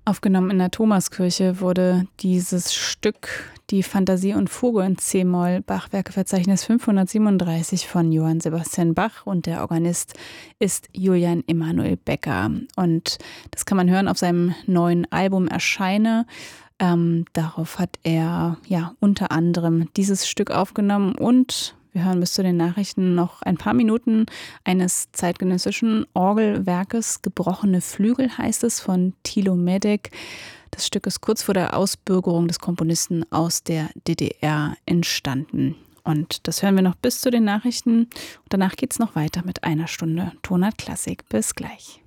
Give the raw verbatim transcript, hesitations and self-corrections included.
Aufgenommen in der Thomaskirche wurde dieses Stück Die Fantasie und Fuge in c-Moll, Bachwerkeverzeichnis fünfhundertsiebenunddreißig von Johann Sebastian Bach, und der Organist ist Julian Emanuel Becker. Und das kann man hören auf seinem neuen Album Erscheine. Ähm, darauf hat er ja unter anderem dieses Stück aufgenommen, und wir hören bis zu den Nachrichten noch ein paar Minuten eines zeitgenössischen Orgelwerkes. Gebrochene Flügel heißt es, von Thilo Medeck. Das Stück ist kurz vor der Ausbürgerung des Komponisten aus der D D R entstanden. Und das hören wir noch bis zu den Nachrichten. Und danach geht es noch weiter mit einer Stunde Tonart Klassik. Bis gleich.